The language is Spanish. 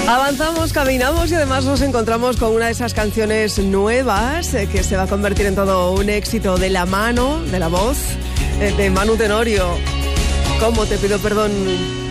Avanzamos, caminamos y además nos encontramos con una de esas canciones nuevas que se va a convertir en todo un éxito de la mano, de la voz de Manu Tenorio. ¿Cómo te pido perdón?